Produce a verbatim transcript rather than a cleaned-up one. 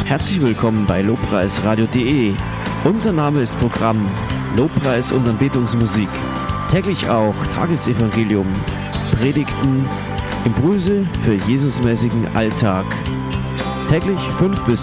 Herzlich willkommen bei lobpreisradio punkt de. Unser Name ist Programm Lobpreis und Anbetungsmusik. Täglich auch Tagesevangelium, Predigten, Impulse für Jesusmäßigen Alltag. Täglich fünf bis